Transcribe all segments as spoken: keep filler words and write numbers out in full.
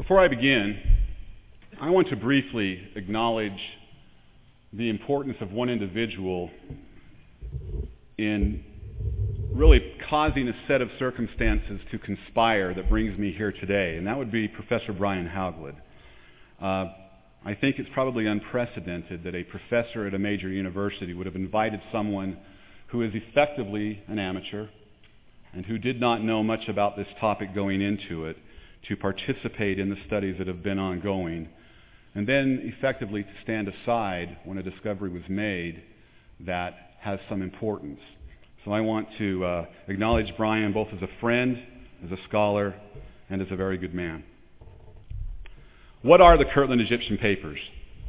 Before I begin, I want to briefly acknowledge the importance of one individual in really causing a set of circumstances to conspire that brings me here today, and that would be Professor Brian Hauglid. Uh, I think it's probably unprecedented that a professor at a major university would have invited someone who is effectively an amateur and who did not know much about this topic going into it to participate in the studies that have been ongoing, and then effectively to stand aside when a discovery was made that has some importance. So I want to uh, acknowledge Brian both as a friend, as a scholar, and as a very good man. What are the Kirtland Egyptian Papers?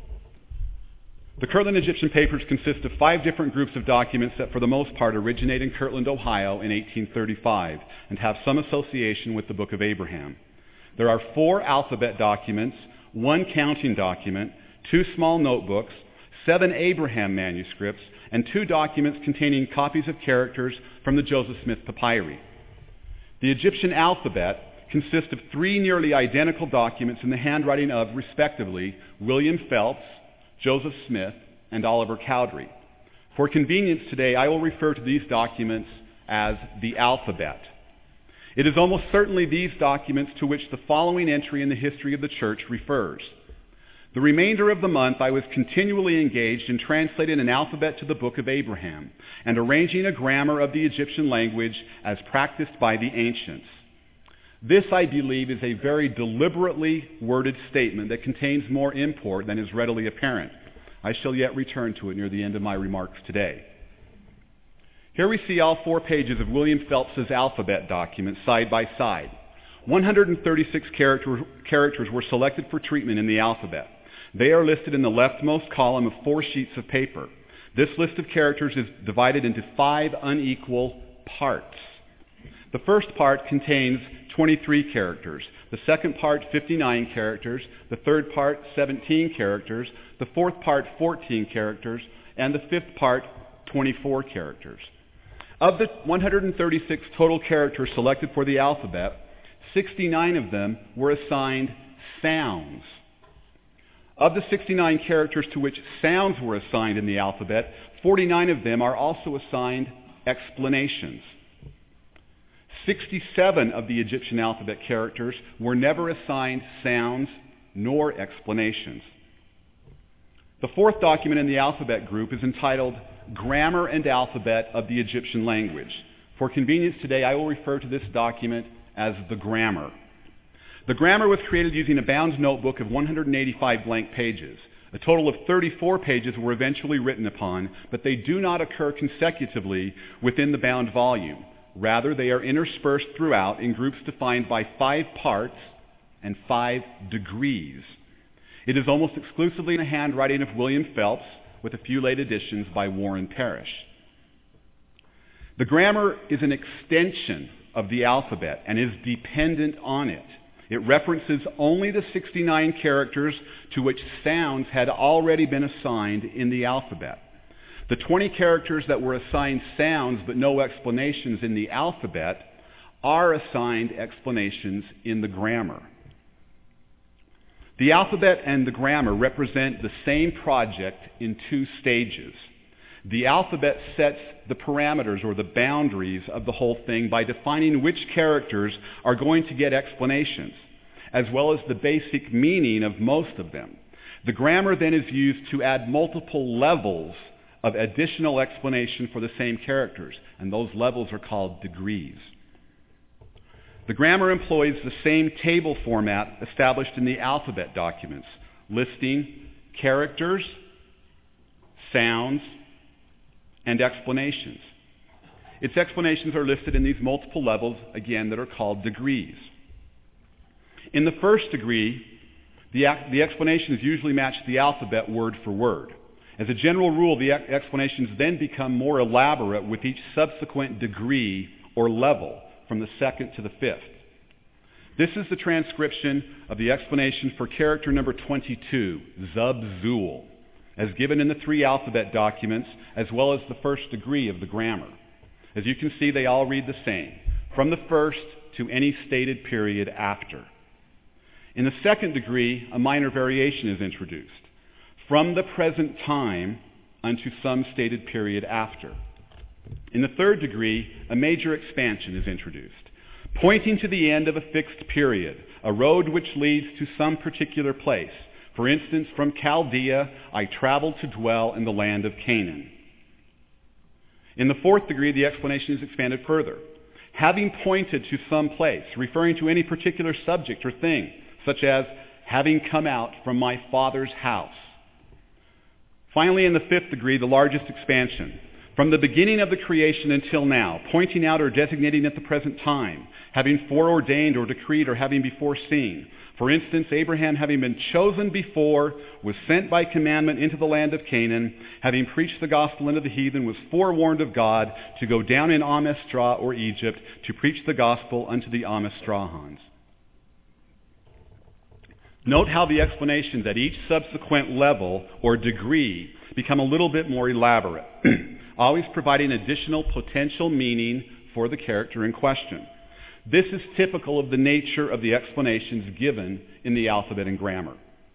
The Kirtland Egyptian Papers consist of five different groups of documents that for the most part originate in Kirtland, Ohio in eighteen thirty-five and have some association with the Book of Abraham. There are four alphabet documents, one counting document, two small notebooks, seven Abraham manuscripts, and two documents containing copies of characters from the Joseph Smith papyri. The Egyptian alphabet consists of three nearly identical documents in the handwriting of, respectively, William Phelps, Joseph Smith, and Oliver Cowdery. For convenience today, I will refer to these documents as the alphabet. It is almost certainly these documents to which the following entry in the history of the church refers. The remainder of the month I was continually engaged in translating an alphabet to the Book of Abraham and arranging a grammar of the Egyptian language as practiced by the ancients. This, I believe, is a very deliberately worded statement that contains more import than is readily apparent. I shall yet return to it near the end of my remarks today. Here we see all four pages of William Phelps's alphabet document side by side. one hundred thirty-six character, characters were selected for treatment in the alphabet. They are listed in the leftmost column of four sheets of paper. This list of characters is divided into five unequal parts. The first part contains twenty-three characters, the second part fifty-nine characters, the third part seventeen characters, the fourth part fourteen characters, and the fifth part twenty-four characters. Of the one hundred thirty-six total characters selected for the alphabet, sixty-nine of them were assigned sounds. Of the sixty-nine characters to which sounds were assigned in the alphabet, forty-nine of them are also assigned explanations. sixty-seven of the Egyptian alphabet characters were never assigned sounds nor explanations. The fourth document in the alphabet group is entitled Grammar and Alphabet of the Egyptian Language. For convenience today, I will refer to this document as the Grammar. The Grammar was created using a bound notebook of one hundred eighty-five blank pages. A total of thirty-four pages were eventually written upon, but they do not occur consecutively within the bound volume. Rather, they are interspersed throughout in groups defined by five parts and five degrees. It is almost exclusively in the handwriting of William Phelps, with a few late additions by Warren Parrish. The grammar is an extension of the alphabet and is dependent on it. It references only the sixty-nine characters to which sounds had already been assigned in the alphabet. The twenty characters that were assigned sounds but no explanations in the alphabet are assigned explanations in the grammar. The alphabet and the grammar represent the same project in two stages. The alphabet sets the parameters or the boundaries of the whole thing by defining which characters are going to get explanations, as well as the basic meaning of most of them. The grammar then is used to add multiple levels of additional explanation for the same characters, and those levels are called degrees. The grammar employs the same table format established in the alphabet documents, listing characters, sounds, and explanations. Its explanations are listed in these multiple levels, again, that are called degrees. In the first degree, the, the explanations usually match the alphabet word for word. As a general rule, the explanations then become more elaborate with each subsequent degree or level, from the second to the fifth. This is the transcription of the explanation for character number twenty-two, Zub-Zul, as given in the three alphabet documents, as well as the first degree of the grammar. As you can see, they all read the same, from the first to any stated period after. In the second degree, a minor variation is introduced. From the present time unto some stated period after. In the third degree, a major expansion is introduced, pointing to the end of a fixed period, a road which leads to some particular place. For instance, from Chaldea I traveled to dwell in the land of Canaan. In the fourth degree, the explanation is expanded further, having pointed to some place, referring to any particular subject or thing, such as having come out from my father's house. Finally, in the fifth degree, the largest expansion, from the beginning of the creation until now, pointing out or designating at the present time, having foreordained or decreed or having before seen. For instance, Abraham, having been chosen before, was sent by commandment into the land of Canaan, having preached the gospel unto the heathen, was forewarned of God to go down in Amestra or Egypt to preach the gospel unto the Amestrahans. Note how the explanations at each subsequent level or degree become a little bit more elaborate, always providing additional potential meaning for the character in question. This is typical of the nature of the explanations given in the alphabet and grammar.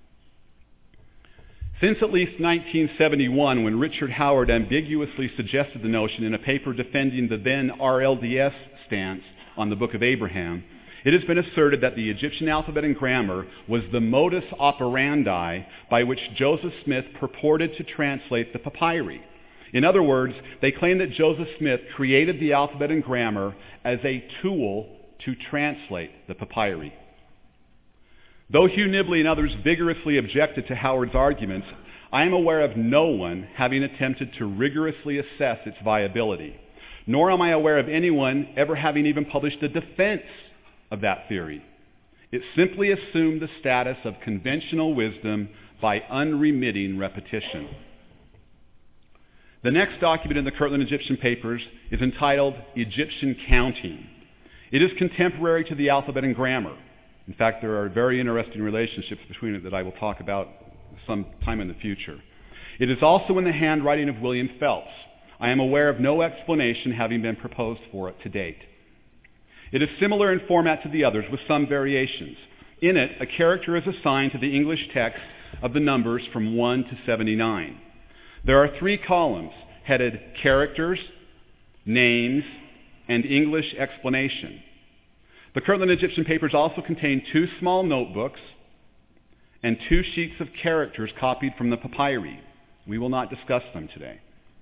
Since at least nineteen seventy-one, when Richard Howard ambiguously suggested the notion in a paper defending the then R L D S stance on the Book of Abraham, it has been asserted that the Egyptian alphabet and grammar was the modus operandi by which Joseph Smith purported to translate the papyri. In other words, they claim that Joseph Smith created the alphabet and grammar as a tool to translate the papyri. Though Hugh Nibley and others vigorously objected to Howard's arguments, I am aware of no one having attempted to rigorously assess its viability, nor am I aware of anyone ever having even published a defense of that theory. It simply assumed the status of conventional wisdom by unremitting repetition. The next document in the Kirtland Egyptian Papers is entitled Egyptian Counting. It is contemporary to the alphabet and grammar. In fact, there are very interesting relationships between it that I will talk about some time in the future. It is also in the handwriting of William Phelps. I am aware of no explanation having been proposed for it to date. It is similar in format to the others, with some variations. In it, a character is assigned to the English text of the numbers from one to seventy-nine. There are three columns headed Characters, Names, and English Explanation. The Kirtland Egyptian Papers also contain two small notebooks and two sheets of characters copied from the papyri. We will not discuss them today.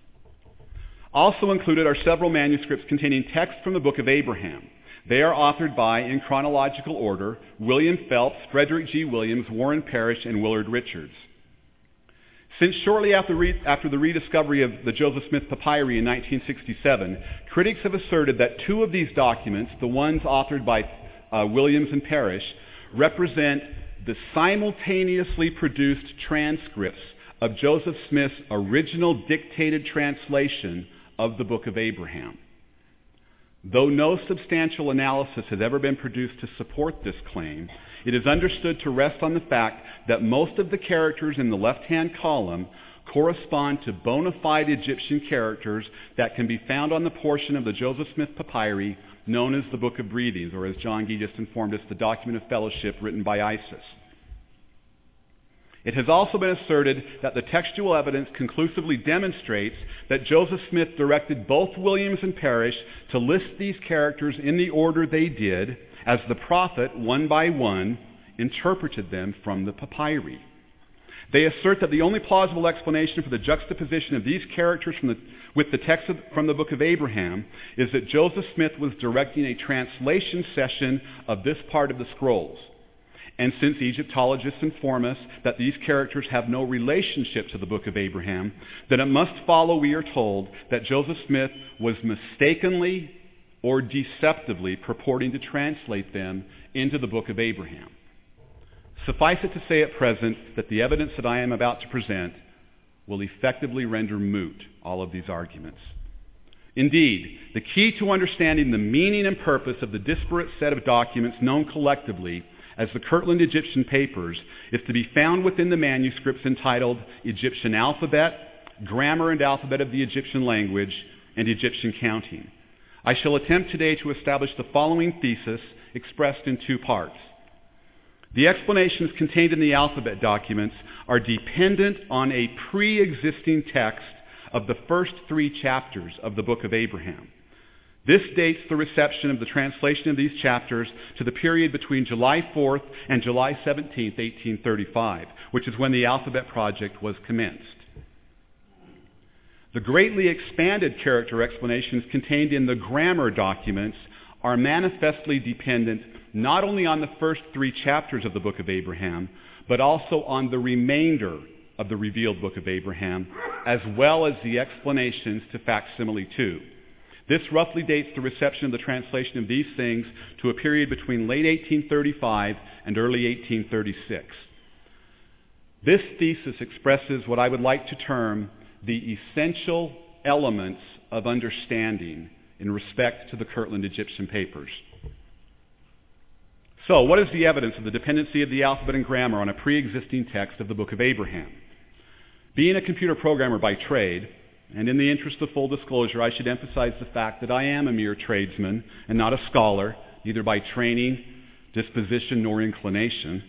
Also included are several manuscripts containing texts from the Book of Abraham. They are authored by, in chronological order, William Phelps, Frederick G. Williams, Warren Parrish, and Willard Richards. Since shortly after, re- after the rediscovery of the Joseph Smith papyri in nineteen sixty-seven, critics have asserted that two of these documents, the ones authored by uh, Williams and Parrish, represent the simultaneously produced transcripts of Joseph Smith's original dictated translation of the Book of Abraham. Though no substantial analysis has ever been produced to support this claim, it is understood to rest on the fact that most of the characters in the left-hand column correspond to bona fide Egyptian characters that can be found on the portion of the Joseph Smith papyri known as the Book of Breathings, or as John Gee just informed us, the document of fellowship written by Isis. It has also been asserted that the textual evidence conclusively demonstrates that Joseph Smith directed both Williams and Parrish to list these characters in the order they did, as the prophet, one by one, interpreted them from the papyri. They assert that the only plausible explanation for the juxtaposition of these characters from the, with the text of, from the Book of Abraham is that Joseph Smith was directing a translation session of this part of the scrolls. And since Egyptologists inform us that these characters have no relationship to the Book of Abraham, then it must follow, we are told, that Joseph Smith was mistakenly or deceptively purporting to translate them into the Book of Abraham. Suffice it to say at present that the evidence that I am about to present will effectively render moot all of these arguments. Indeed, the key to understanding the meaning and purpose of the disparate set of documents known collectively as the Kirtland Egyptian Papers is to be found within the manuscripts entitled Egyptian Alphabet, Grammar and Alphabet of the Egyptian Language, and Egyptian Counting. I shall attempt today to establish the following thesis expressed in two parts. The explanations contained in the alphabet documents are dependent on a pre-existing text of the first three chapters of the Book of Abraham. This dates the reception of the translation of these chapters to the period between July fourth and July seventeenth, eighteen thirty-five, which is when the Alphabet Project was commenced. The greatly expanded character explanations contained in the grammar documents are manifestly dependent not only on the first three chapters of the Book of Abraham, but also on the remainder of the revealed Book of Abraham, as well as the explanations to facsimile two. This roughly dates the reception of the translation of these things to a period between late eighteen thirty-five and early eighteen thirty-six. This thesis expresses what I would like to term the essential elements of understanding in respect to the Kirtland Egyptian Papers. So, what is the evidence of the dependency of the alphabet and grammar on a pre-existing text of the Book of Abraham? Being a computer programmer by trade, and in the interest of full disclosure, I should emphasize the fact that I am a mere tradesman and not a scholar, neither by training, disposition, nor inclination.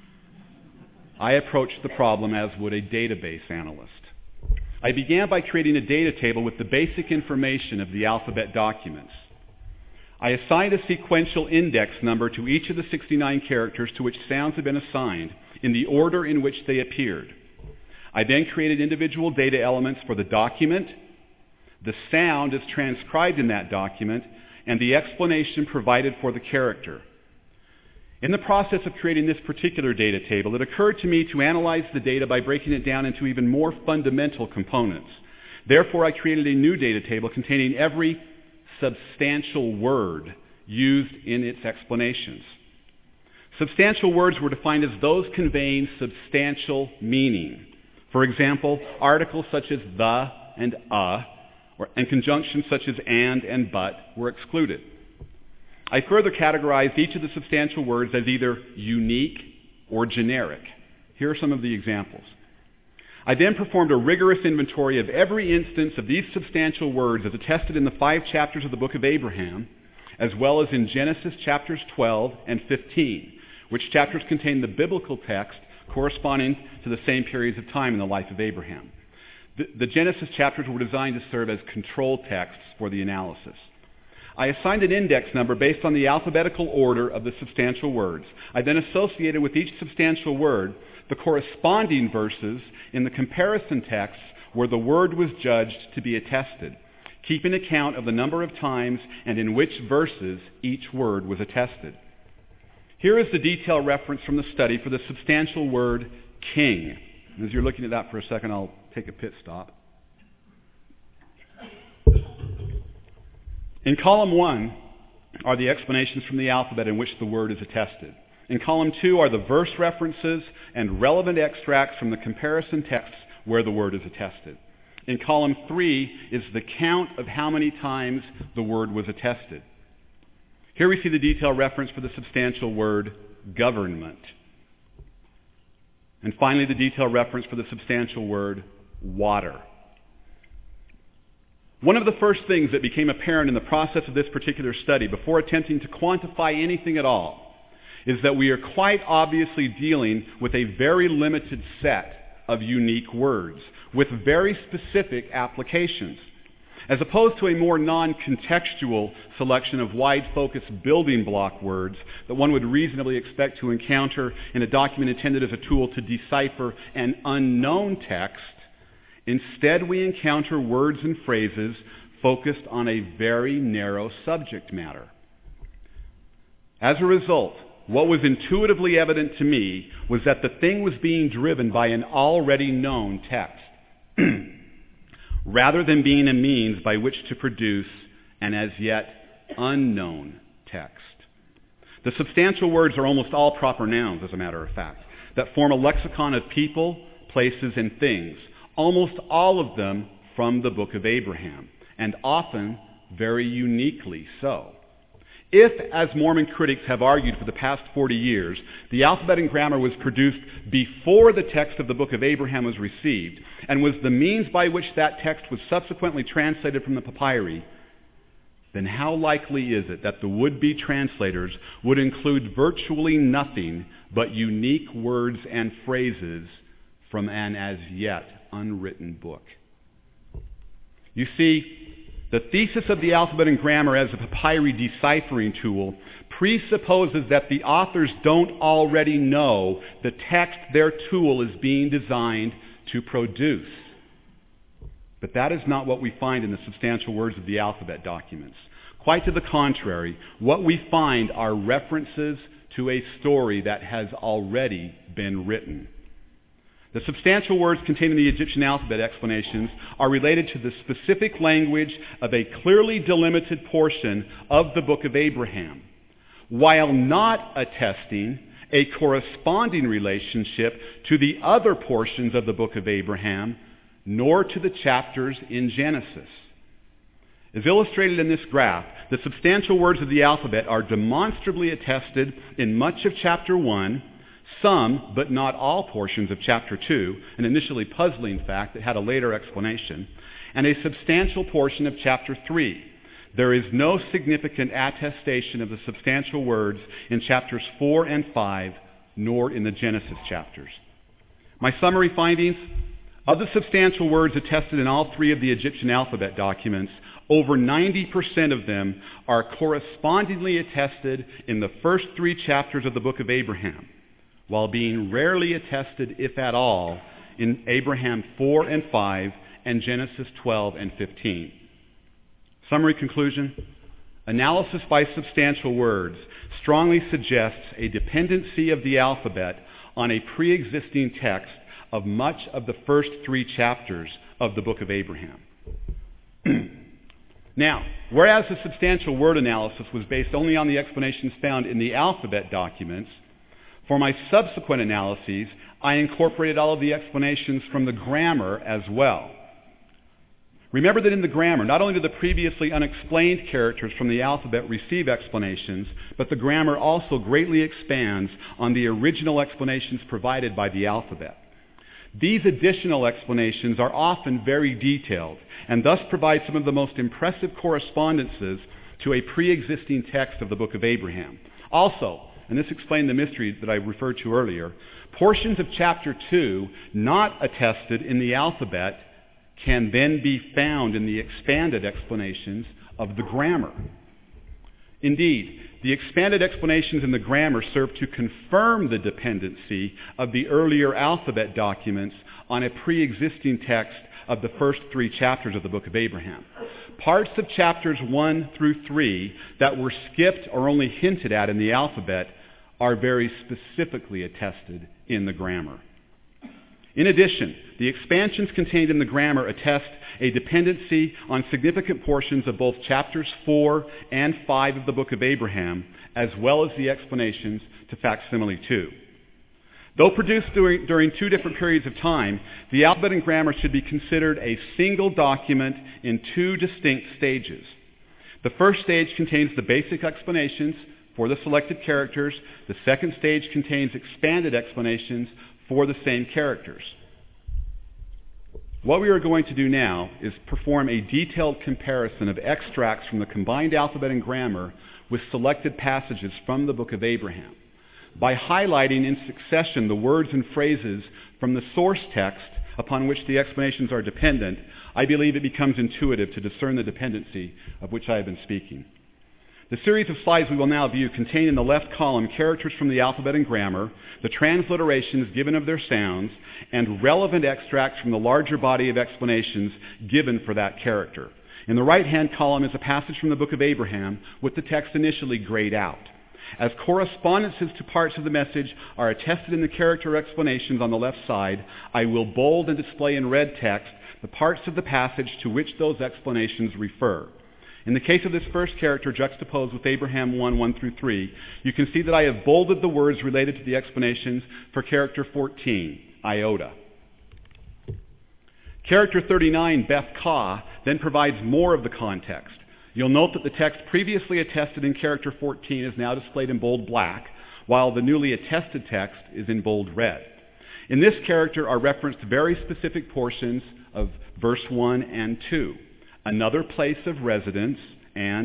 I approached the problem as would a database analyst. I began by creating a data table with the basic information of the alphabet documents. I assigned a sequential index number to each of the sixty-nine characters to which sounds had been assigned in the order in which they appeared. I then created individual data elements for the document, the sound as transcribed in that document, and the explanation provided for the character. In the process of creating this particular data table, it occurred to me to analyze the data by breaking it down into even more fundamental components. Therefore, I created a new data table containing every substantial word used in its explanations. Substantial words were defined as those conveying substantial meaning. For example, articles such as the and a, or, and conjunctions such as and and but were excluded. I further categorized each of the substantial words as either unique or generic. Here are some of the examples. I then performed a rigorous inventory of every instance of these substantial words as attested in the five chapters of the Book of Abraham, as well as in Genesis chapters twelve and fifteen, which chapters contain the biblical text corresponding to the same periods of time in the life of Abraham. The, the Genesis chapters were designed to serve as control texts for the analysis. I assigned an index number based on the alphabetical order of the substantial words. I then associated with each substantial word the corresponding verses in the comparison texts where the word was judged to be attested, keeping account of the number of times and in which verses each word was attested. Here is the detailed reference from the study for the substantial word king. And as you're looking at that for a second, I'll take a pit stop. In column one are the explanations from the alphabet in which the word is attested. In column two are the verse references and relevant extracts from the comparison texts where the word is attested. In column three is the count of how many times the word was attested. Here we see the detailed reference for the substantial word government. And finally, the detailed reference for the substantial word water. One of the first things that became apparent in the process of this particular study, before attempting to quantify anything at all, is that we are quite obviously dealing with a very limited set of unique words, with very specific applications. As opposed to a more non-contextual selection of wide-focused building block words that one would reasonably expect to encounter in a document intended as a tool to decipher an unknown text, instead we encounter words and phrases focused on a very narrow subject matter. As a result, what was intuitively evident to me was that the thing was being driven by an already known text, rather than being a means by which to produce an as yet unknown text. The substantial words are almost all proper nouns, as a matter of fact, that form a lexicon of people, places, and things, almost all of them from the Book of Abraham, and often very uniquely so. If, as Mormon critics have argued for the past forty years, the alphabet and grammar was produced before the text of the Book of Abraham was received, and was the means by which that text was subsequently translated from the papyri, then how likely is it that the would-be translators would include virtually nothing but unique words and phrases from an as yet unwritten book? You see, the thesis of the alphabet and grammar as a papyri deciphering tool presupposes that the authors don't already know the text their tool is being designed to produce. But that is not what we find in the substantial words of the alphabet documents. Quite to the contrary, what we find are references to a story that has already been written. The substantial words contained in the Egyptian alphabet explanations are related to the specific language of a clearly delimited portion of the Book of Abraham, while not attesting a corresponding relationship to the other portions of the Book of Abraham, nor to the chapters in Genesis. As illustrated in this graph, the substantial words of the alphabet are demonstrably attested in much of chapter one, some, but not all portions of chapter two, an initially puzzling fact that had a later explanation, and a substantial portion of chapter three. There is no significant attestation of the substantial words in chapters four and five, nor in the Genesis chapters. My summary findings: of the substantial words attested in all three of the Egyptian alphabet documents, over ninety percent of them are correspondingly attested in the first three chapters of the Book of Abraham, while being rarely attested, if at all, in Abraham four and five and Genesis twelve and fifteen. Summary conclusion: analysis by substantial words strongly suggests a dependency of the alphabet on a pre-existing text of much of the first three chapters of the Book of Abraham. Now, whereas the substantial word analysis was based only on the explanations found in the alphabet documents, for my subsequent analyses, I incorporated all of the explanations from the grammar as well. Remember that in the grammar, not only do the previously unexplained characters from the alphabet receive explanations, but the grammar also greatly expands on the original explanations provided by the alphabet. These additional explanations are often very detailed, and thus provide some of the most impressive correspondences to a pre-existing text of the Book of Abraham. Also, and this explained the mystery that I referred to earlier, portions of chapter two not attested in the alphabet can then be found in the expanded explanations of the grammar. Indeed, the expanded explanations in the grammar serve to confirm the dependency of the earlier alphabet documents on a pre-existing text of the first three chapters of the Book of Abraham. Parts of chapters one through three that were skipped or only hinted at in the alphabet are very specifically attested in the grammar. In addition, the expansions contained in the grammar attest a dependency on significant portions of both chapters four and five of the Book of Abraham, as well as the explanations to facsimile two. Though produced during, during two different periods of time, the alphabet and grammar should be considered a single document in two distinct stages. The first stage contains the basic explanations for the selected characters. The second stage contains expanded explanations for the same characters. What we are going to do now is perform a detailed comparison of extracts from the combined alphabet and grammar with selected passages from the Book of Abraham. By highlighting in succession the words and phrases from the source text upon which the explanations are dependent, I believe it becomes intuitive to discern the dependency of which I have been speaking. The series of slides we will now view contain in the left column characters from the alphabet and grammar, the transliterations given of their sounds, and relevant extracts from the larger body of explanations given for that character. In the right-hand column is a passage from the Book of Abraham with the text initially grayed out. As correspondences to parts of the message are attested in the character explanations on the left side, I will bold and display in red text the parts of the passage to which those explanations refer. In the case of this first character juxtaposed with Abraham one, one through three, you can see that I have bolded the words related to the explanations for character fourteen, iota. Character thirty-nine, Beth-Ka, then provides more of the context. You'll note that the text previously attested in character fourteen is now displayed in bold black, while the newly attested text is in bold red. In this character are referenced very specific portions of verse one and two. Another place of residence, and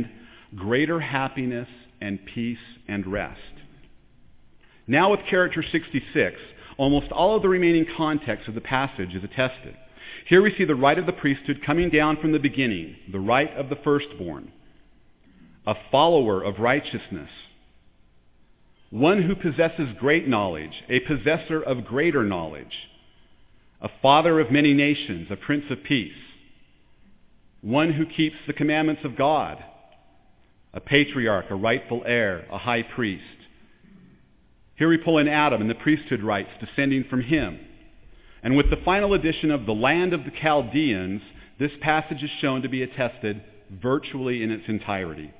greater happiness and peace and rest. Now with character sixty-six, almost all of the remaining context of the passage is attested. Here we see the right of the priesthood coming down from the beginning, the right of the firstborn, a follower of righteousness, one who possesses great knowledge, a possessor of greater knowledge, a father of many nations, a prince of peace, one who keeps the commandments of God, a patriarch, a rightful heir, a high priest. Here we pull in Adam and the priesthood rights descending from him. And with the final addition of the land of the Chaldeans, this passage is shown to be attested virtually in its entirety.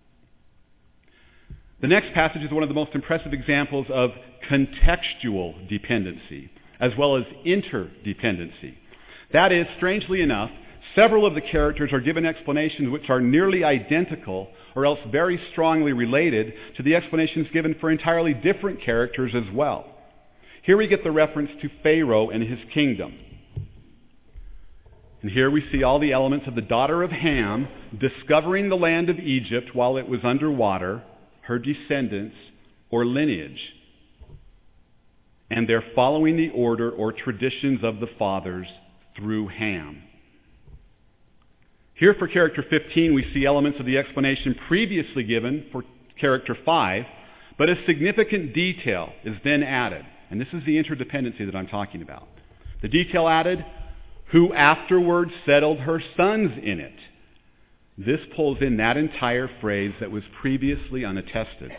The next passage is one of the most impressive examples of contextual dependency, as well as interdependency. That is, strangely enough, several of the characters are given explanations which are nearly identical or else very strongly related to the explanations given for entirely different characters as well. Here we get the reference to Pharaoh and his kingdom. And here we see all the elements of the daughter of Ham discovering the land of Egypt while it was underwater, her descendants or lineage. And they're following the order or traditions of the fathers through Ham. Here for character fifteen, we see elements of the explanation previously given for character five, but a significant detail is then added. And this is the interdependency that I'm talking about. The detail added, who afterwards settled her sons in it. This pulls in that entire phrase that was previously unattested.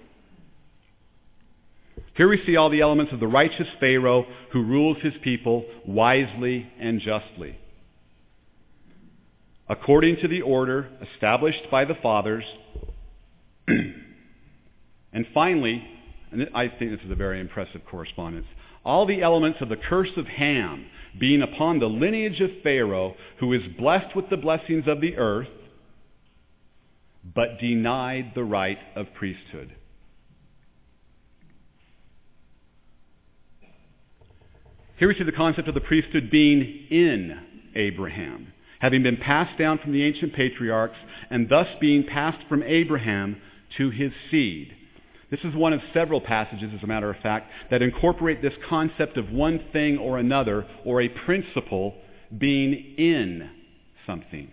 Here we see all the elements of the righteous Pharaoh who rules his people wisely and justly, according to the order established by the fathers. And finally, and I think this is a very impressive correspondence, all the elements of the curse of Ham being upon the lineage of Pharaoh, who is blessed with the blessings of the earth, but denied the right of priesthood. Here we see the concept of the priesthood being in Abraham, having been passed down from the ancient patriarchs and thus being passed from Abraham to his seed. This is one of several passages, as a matter of fact, that incorporate this concept of one thing or another, or a principle being in something.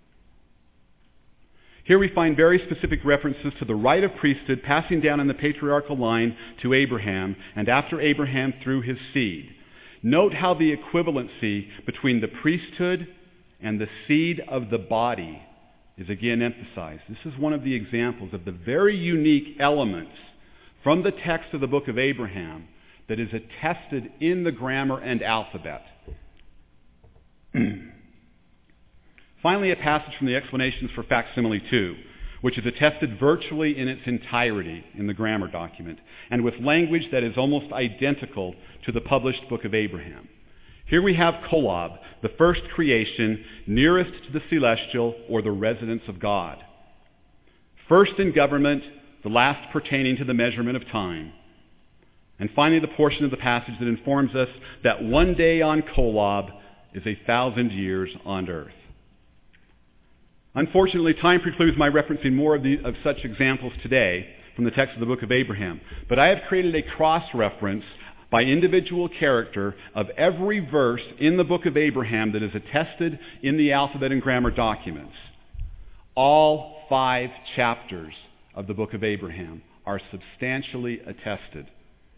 Here we find very specific references to the right of priesthood passing down in the patriarchal line to Abraham, and after Abraham through his seed. Note how the equivalency between the priesthood and the seed of the body is again emphasized. This is one of the examples of the very unique elements from the text of the book of Abraham that is attested in the grammar and alphabet. Finally, a passage from the explanations for facsimile two, which is attested virtually in its entirety in the grammar document, and with language that is almost identical to the published book of Abraham. Here we have Kolob, the first creation nearest to the celestial or the residence of God. First in government, the last pertaining to the measurement of time. And finally, the portion of the passage that informs us that one day on Kolob is a thousand years on earth. Unfortunately, time precludes my referencing more of, the, of such examples today from the text of the book of Abraham. But I have created a cross-reference by individual character of every verse in the book of Abraham that is attested in the alphabet and grammar documents. All five chapters of the book of Abraham are substantially attested.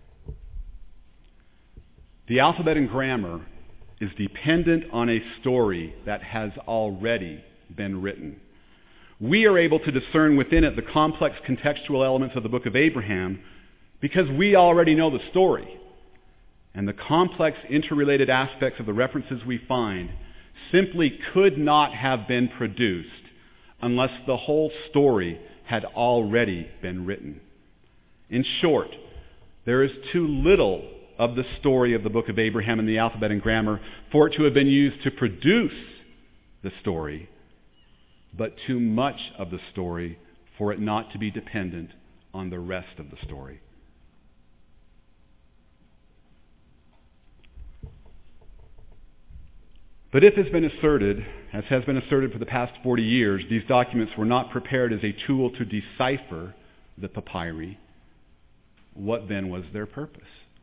The alphabet and grammar is dependent on a story that has already been written. We are able to discern within it the complex contextual elements of the book of Abraham because we already know the story. And the complex interrelated aspects of the references we find simply could not have been produced unless the whole story had already been written. In short, there is too little of the story of the book of Abraham in the alphabet and grammar for it to have been used to produce the story, but too much of the story for it not to be dependent on the rest of the story. But if it's been asserted, as has been asserted for the past forty years, these documents were not prepared as a tool to decipher the papyri, what then was their purpose?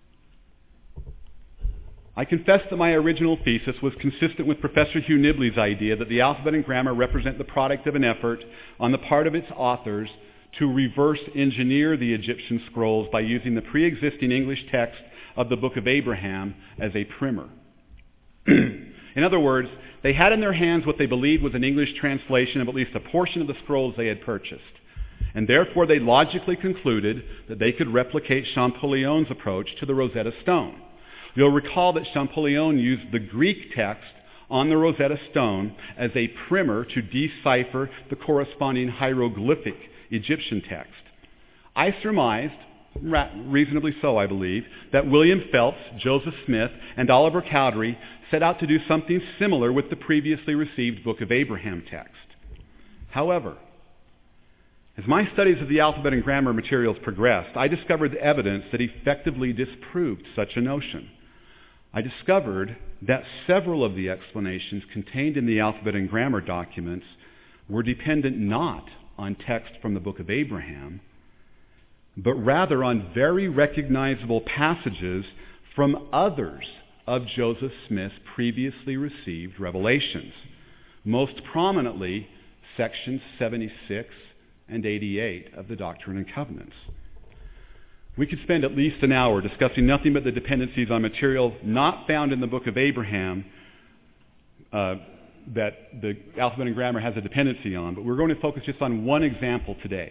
I confess that my original thesis was consistent with Professor Hugh Nibley's idea that the alphabet and grammar represent the product of an effort on the part of its authors to reverse engineer the Egyptian scrolls by using the pre-existing English text of the Book of Abraham as a primer. In other words, they had in their hands what they believed was an English translation of at least a portion of the scrolls they had purchased. And therefore they logically concluded that they could replicate Champollion's approach to the Rosetta Stone. You'll recall that Champollion used the Greek text on the Rosetta Stone as a primer to decipher the corresponding hieroglyphic Egyptian text. I surmised, reasonably so I believe, that William Phelps, Joseph Smith, and Oliver Cowdery set out to do something similar with the previously received Book of Abraham text. However, as my studies of the alphabet and grammar materials progressed, I discovered evidence that effectively disproved such a notion. I discovered that several of the explanations contained in the alphabet and grammar documents were dependent not on text from the Book of Abraham, but rather on very recognizable passages from others of Joseph Smith's previously received revelations, most prominently sections seventy-six and eighty-eight of the Doctrine and Covenants. We could spend at least an hour discussing nothing but the dependencies on material not found in the Book of Abraham uh, that the alphabet and grammar has a dependency on, but we're going to focus just on one example today.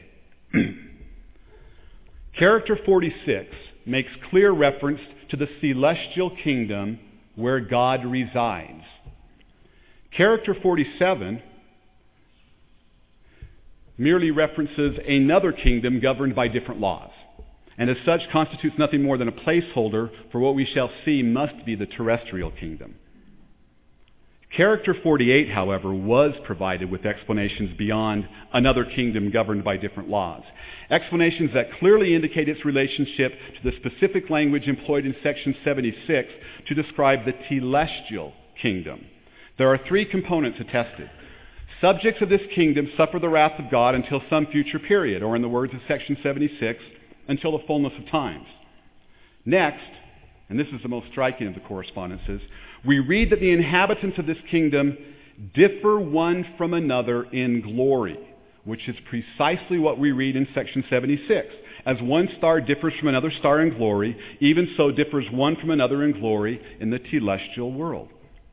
Character forty-six makes clear reference to the celestial kingdom where God resides. Character forty-seven merely references another kingdom governed by different laws, and as such constitutes nothing more than a placeholder for what we shall see must be the terrestrial kingdom. Character forty-eight, however, was provided with explanations beyond another kingdom governed by different laws. Explanations that clearly indicate its relationship to the specific language employed in section seventy-six to describe the telestial kingdom. There are three components attested. Subjects of this kingdom suffer the wrath of God until some future period, or in the words of section seventy-six, until the fullness of times. Next, and this is the most striking of the correspondences, we read that the inhabitants of this kingdom differ one from another in glory, which is precisely what we read in section seventy-six. As one star differs from another star in glory, even so differs one from another in glory in the telestial world.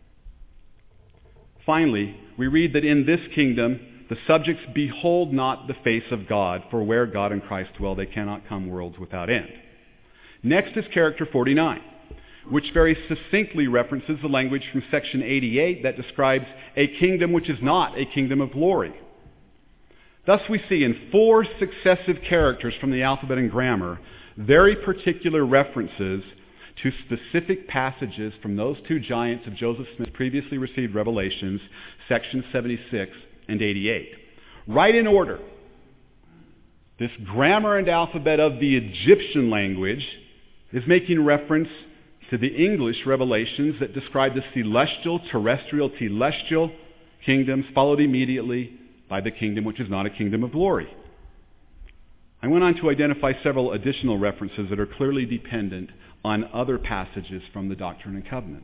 Finally, we read that in this kingdom the subjects behold not the face of God, for where God and Christ dwell, they cannot come worlds without end. Next is character forty-nine, which very succinctly references the language from section eighty-eight that describes a kingdom which is not a kingdom of glory. Thus we see in four successive characters from the alphabet and grammar very particular references to specific passages from those two giants of Joseph Smith's previously received revelations, sections seventy-six and eighty-eight. Right in order, this grammar and alphabet of the Egyptian language is making reference to the English revelations that describe the celestial, terrestrial, telestial kingdoms, followed immediately by the kingdom which is not a kingdom of glory. I went on to identify several additional references that are clearly dependent on other passages from the Doctrine and Covenants.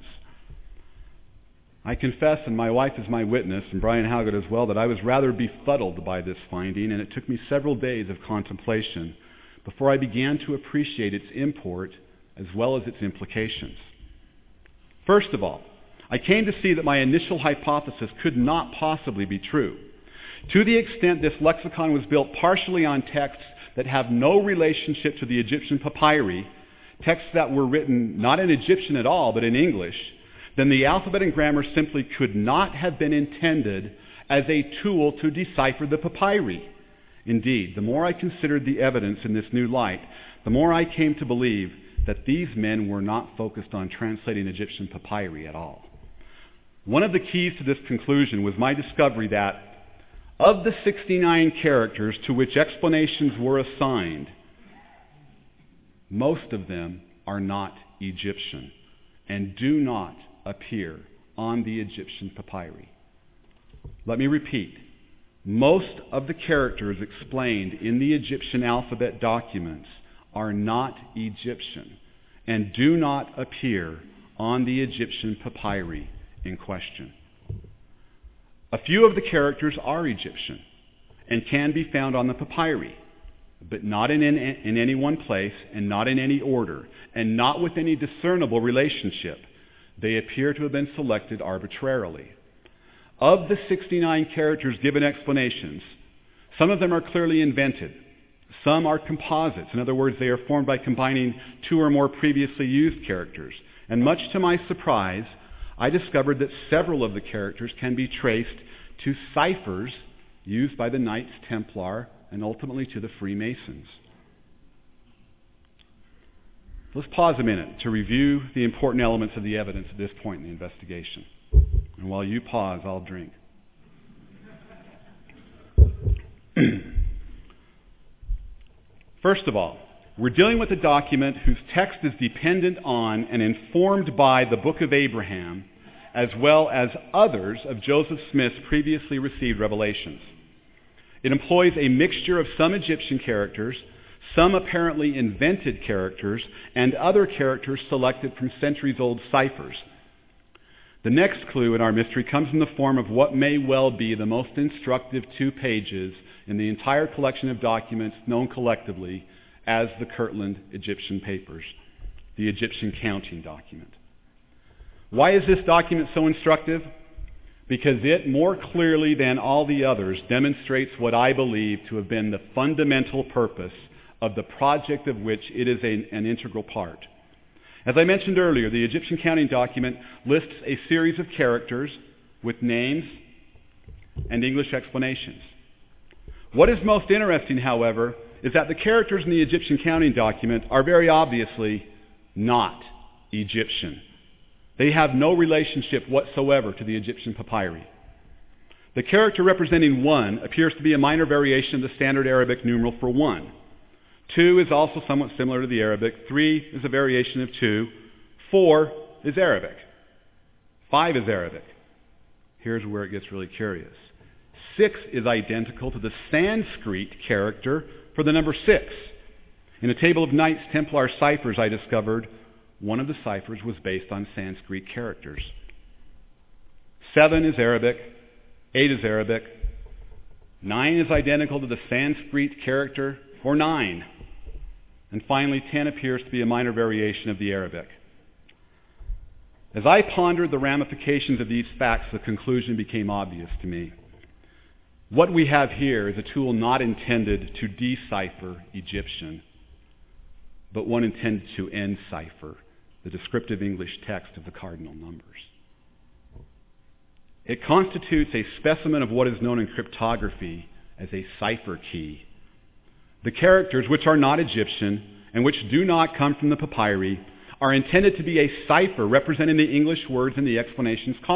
I confess, and my wife is my witness, and Brian Howgett as well, that I was rather befuddled by this finding, and it took me several days of contemplation before I began to appreciate its import as well as its implications. First of all, I came to see that my initial hypothesis could not possibly be true. To the extent this lexicon was built partially on texts that have no relationship to the Egyptian papyri, texts that were written not in Egyptian at all, but in English, then the alphabet and grammar simply could not have been intended as a tool to decipher the papyri. Indeed, the more I considered the evidence in this new light, the more I came to believe that these men were not focused on translating Egyptian papyri at all. One of the keys to this conclusion was my discovery that of the sixty-nine characters to which explanations were assigned, most of them are not Egyptian and do not appear on the Egyptian papyri. Let me repeat. Most of the characters explained in the Egyptian alphabet documents are not Egyptian and do not appear on the Egyptian papyri in question. A few of the characters are Egyptian and can be found on the papyri, but not in, in, in any one place and not in any order and not with any discernible relationship. They appear to have been selected arbitrarily. Of the sixty-nine characters given explanations, some of them are clearly invented. Some are composites. In other words, they are formed by combining two or more previously used characters. And much to my surprise, I discovered that several of the characters can be traced to ciphers used by the Knights Templar and ultimately to the Freemasons. Let's pause a minute to review the important elements of the evidence at this point in the investigation. And while you pause, I'll drink. First of all, we're dealing with a document whose text is dependent on and informed by the Book of Abraham, as well as others of Joseph Smith's previously received revelations. It employs a mixture of some Egyptian characters, some apparently invented characters, and other characters selected from centuries-old ciphers. The next clue in our mystery comes in the form of what may well be the most instructive two pages in the entire collection of documents known collectively as the Kirtland Egyptian Papers, the Egyptian counting document. Why is this document so instructive? Because it, more clearly than all the others, demonstrates what I believe to have been the fundamental purpose of the project of which it is a, an integral part. As I mentioned earlier, the Egyptian counting document lists a series of characters with names and English explanations. What is most interesting, however, is that the characters in the Egyptian counting document are very obviously not Egyptian. They have no relationship whatsoever to the Egyptian papyri. The character representing one appears to be a minor variation of the standard Arabic numeral for one. Two is also somewhat similar to the Arabic. Three is a variation of two. Four is Arabic. Five is Arabic. Here's where it gets really curious. Six is identical to the Sanskrit character for the number six. In a table of Knights Templar ciphers I discovered, one of the ciphers was based on Sanskrit characters. Seven is Arabic. Eight is Arabic. Nine is identical to the Sanskrit character for nine. And finally, ten appears to be a minor variation of the Arabic. As I pondered the ramifications of these facts, the conclusion became obvious to me. What we have here is a tool not intended to decipher Egyptian, but one intended to encipher the descriptive English text of the cardinal numbers. It constitutes a specimen of what is known in cryptography as a cipher key. The characters, which are not Egyptian and which do not come from the papyri, are intended to be a cipher representing the English words in the explanations column.